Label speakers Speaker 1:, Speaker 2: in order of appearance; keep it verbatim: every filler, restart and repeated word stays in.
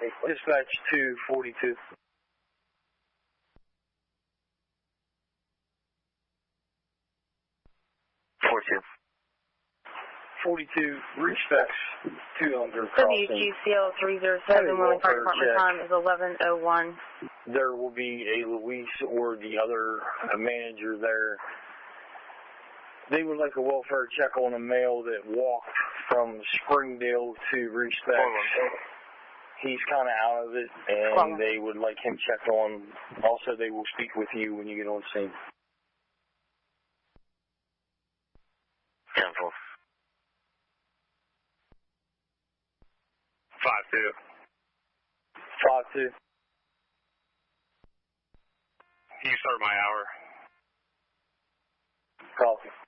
Speaker 1: Copy.
Speaker 2: Dispatch two forty-two.
Speaker 1: forty-two.
Speaker 2: forty-two, respects two hundred
Speaker 3: W
Speaker 2: crossing.
Speaker 3: Q C L three oh seven, Wheeling Fire Department
Speaker 2: check.
Speaker 3: time is eleven oh one.
Speaker 2: There will be a Luis or the other a manager there. They would like a welfare check on a male that walked from Springdale to Respect. He's kind of out of it, and they would like him checked on. Also, they will speak with you when you get on scene.
Speaker 1: ten four. five two.
Speaker 2: five two.
Speaker 1: Can you start my hour?
Speaker 2: Copy.